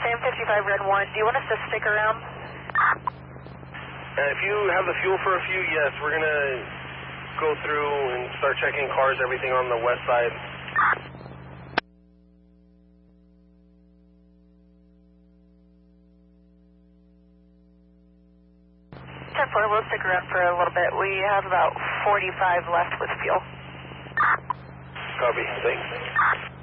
Same 55 Red 1. Do you want us to stick around? If you have the fuel for a few, yes. We're going to go through and start checking cars, everything on the west side. 10-4, we'll stick around for a little bit. We have about 45 left with fuel. Copy. Thanks.